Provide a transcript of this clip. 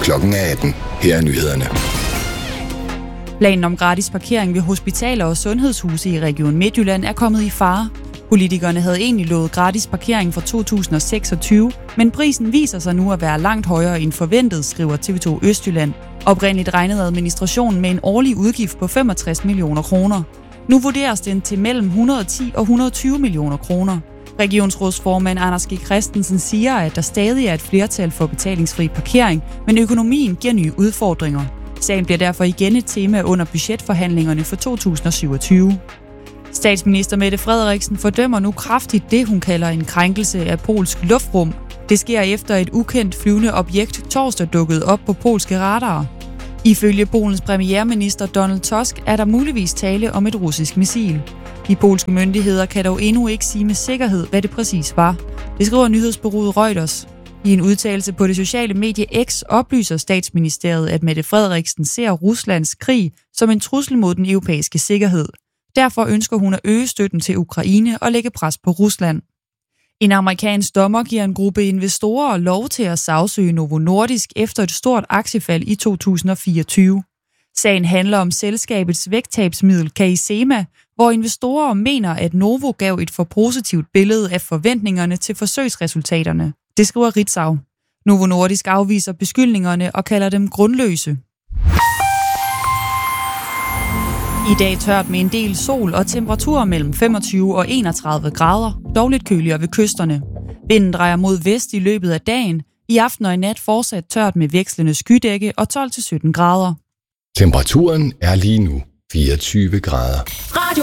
Klokken er 18. Her er nyhederne. Planen om gratis parkering ved hospitaler og sundhedshuse i Region Midtjylland er kommet i fare. Politikerne havde egentlig lovet gratis parkering for 2026, men prisen viser sig nu at være langt højere end forventet, skriver TV2 Østjylland. Oprindeligt regnede administrationen med en årlig udgift på 65 millioner kroner. Nu vurderes den til mellem 110 og 120 millioner kroner. Regionsrådsformand Anders G. Christensen siger, at der stadig er et flertal for betalingsfri parkering, men økonomien giver nye udfordringer. Sagen bliver derfor igen et tema under budgetforhandlingerne for 2027. Statsminister Mette Frederiksen fordømmer nu kraftigt det, hun kalder en krænkelse af polsk luftrum. Det sker efter et ukendt flyvende objekt torsdag dukkede op på polske radarer. Ifølge Polens premierminister Donald Tusk er der muligvis tale om et russisk missil. De polske myndigheder kan dog endnu ikke sige med sikkerhed, hvad det præcis var. Det skriver nyhedsbureauet Reuters. I en udtalelse på det sociale medie X oplyser statsministeriet, at Mette Frederiksen ser Ruslands krig som en trussel mod den europæiske sikkerhed. Derfor ønsker hun at øge støtten til Ukraine og lægge pres på Rusland. En amerikansk dommer giver en gruppe investorer lov til at sagsøge Novo Nordisk efter et stort aktiefald i 2024. Sagen handler om selskabets vægttabsmiddel Kaisema, hvor investorer mener, at Novo gav et for positivt billede af forventningerne til forsøgsresultaterne. Det skriver Ritzau. Novo Nordisk afviser beskyldningerne og kalder dem grundløse. I dag tørt med en del sol og temperaturer mellem 25 og 31 grader, dog lidt køligere ved kysterne. Vinden drejer mod vest i løbet af dagen. I aften og i nat fortsat tørt med vekslende skydække og 12-17 grader. Temperaturen er lige nu 24 grader.